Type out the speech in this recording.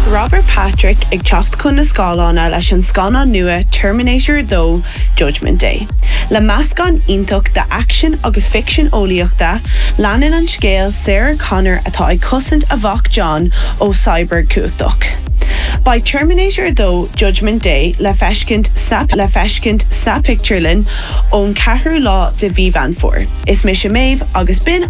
Robert Patrick ag teacht chun na scálána leis an scána nua Terminator 2 Judgment Day. Le meascán iontocht de action agus fiction óíochta, leanan an scéal Sarah Connor atá ag cosint a bhach John ó Cyber Cuachdoch. By Terminator 2 Judgment Day le feiscint sa picturelin ón 4 lá de bhí van fór. Is mis maibh agus bin